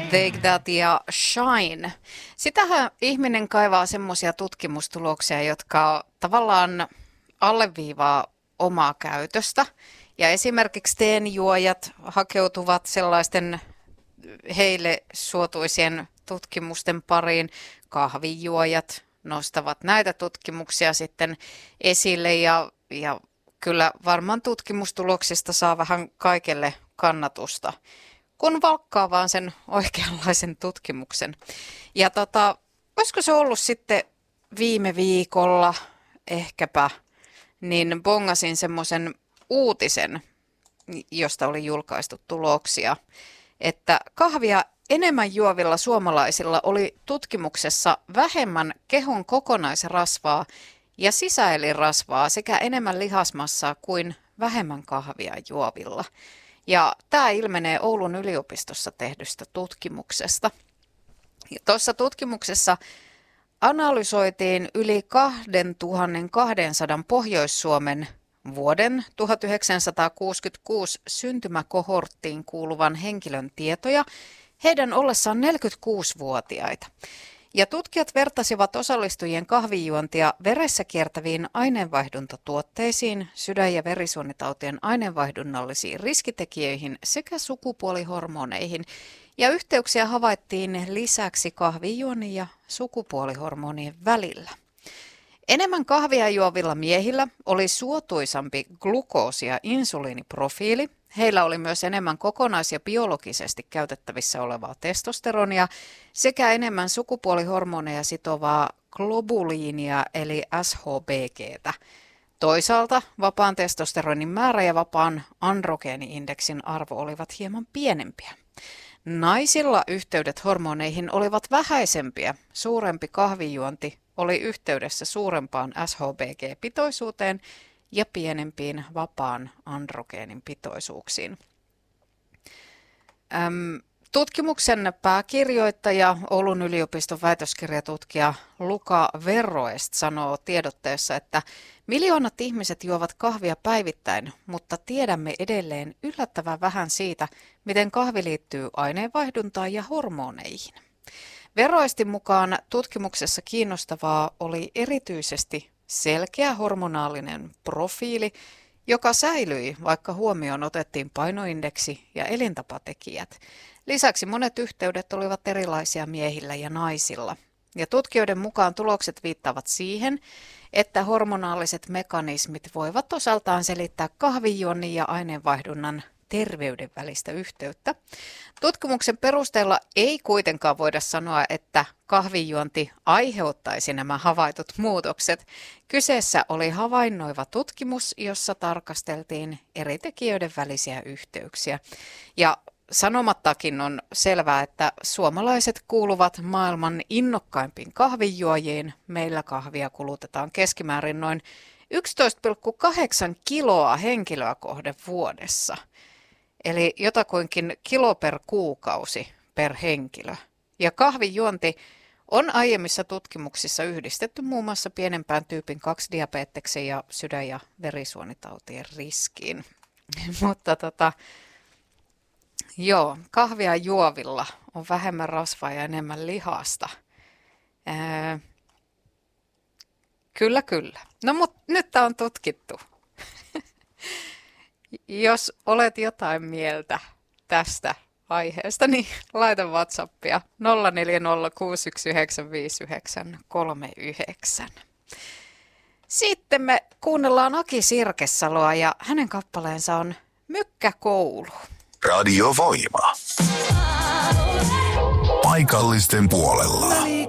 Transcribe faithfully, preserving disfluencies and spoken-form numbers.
Take That ja Shine. Sitähän ihminen kaivaa semmoisia tutkimustuloksia, jotka tavallaan alleviivaa omaa käytöstä. Ja esimerkiksi teenjuojat hakeutuvat sellaisten heille suotuisien tutkimusten pariin. Kahvijuojat nostavat näitä tutkimuksia sitten esille ja, ja kyllä varmaan tutkimustuloksista saa vähän kaikelle kannatusta, kun valkkaa vaan sen oikeanlaisen tutkimuksen. Ja tota, olisiko se ollut sitten viime viikolla ehkäpä, niin bongasin semmoisen uutisen, josta oli julkaistu tuloksia, että kahvia enemmän juovilla suomalaisilla oli tutkimuksessa vähemmän kehon kokonaisrasvaa ja sisäelinrasvaa sekä enemmän lihasmassaa kuin vähemmän kahvia juovilla. Ja tämä ilmenee Oulun yliopistossa tehdystä tutkimuksesta. Tuossa tutkimuksessa analysoitiin yli kaksituhattakaksisataa Pohjois-Suomen vuoden tuhatyhdeksänsataakuusikymmentäkuusi syntymäkohorttiin kuuluvan henkilön tietoja heidän ollessaan neljäkymmentäkuusivuotiaita. Ja tutkijat vertasivat osallistujien kahvijuontia veressä kiertäviin aineenvaihduntatuotteisiin, sydän- ja verisuonitautien aineenvaihdunnallisiin riskitekijöihin sekä sukupuolihormoneihin. Ja yhteyksiä havaittiin lisäksi kahvijuonnin ja sukupuolihormonien välillä. Enemmän kahvia juovilla miehillä oli suotuisampi glukoosi- ja insuliiniprofiili. Heillä oli myös enemmän kokonais- ja biologisesti käytettävissä olevaa testosteronia sekä enemmän sukupuolihormoneja sitovaa globuliinia eli S H B G:tä. Toisaalta vapaan testosteronin määrä ja vapaan androgeeni-indeksin arvo olivat hieman pienempiä. Naisilla yhteydet hormoneihin olivat vähäisempiä. Suurempi kahvijuonti oli yhteydessä suurempaan S H B G-pitoisuuteen ja pienempiin vapaan androgeenin pitoisuuksiin. Äm, tutkimuksen pääkirjoittaja, Oulun yliopiston väitöskirjatutkija Luca Verroest sanoo tiedotteessa, että miljoonat ihmiset juovat kahvia päivittäin, mutta tiedämme edelleen yllättävän vähän siitä, miten kahvi liittyy aineenvaihduntaan ja hormoneihin. Verroestin mukaan tutkimuksessa kiinnostavaa oli erityisesti selkeä hormonaalinen profiili, joka säilyi, vaikka huomioon otettiin painoindeksi ja elintapatekijät. Lisäksi monet yhteydet olivat erilaisia miehillä ja naisilla. Ja tutkijoiden mukaan tulokset viittaavat siihen, että hormonaaliset mekanismit voivat osaltaan selittää kahvijuonnin ja aineenvaihdunnan terveyden välistä yhteyttä. Tutkimuksen perusteella ei kuitenkaan voida sanoa, että kahvijuonti aiheuttaisi nämä havaitut muutokset. Kyseessä oli havainnoiva tutkimus, jossa tarkasteltiin eri tekijöiden välisiä yhteyksiä. Ja sanomattakin on selvää, että suomalaiset kuuluvat maailman innokkaimpiin kahvijuojiin. Meillä kahvia kulutetaan keskimäärin noin yksitoista pilkku kahdeksan kiloa henkilöä kohden vuodessa. Eli jotakuinkin kilo per kuukausi per henkilö. Ja kahvijuonti on aiemmissa tutkimuksissa yhdistetty muun muassa pienempään tyypin kaksi diabeteksen ja sydän- ja verisuonitautien riskiin. Mutta tota, joo, kahvia juovilla on vähemmän rasvaa ja enemmän lihasta. Ää, kyllä, kyllä. No mutta nyt tämä on tutkittu. Jos olet jotain mieltä tästä aiheesta, niin laita WhatsAppia nolla neljä nolla kuusi yksi yhdeksän viisi yhdeksän kolme yhdeksän. Sitten me kuunnellaan Aki Sirkesaloa ja hänen kappaleensa on Mykkäkoulu. Radio Voima. Paikallisten puolella.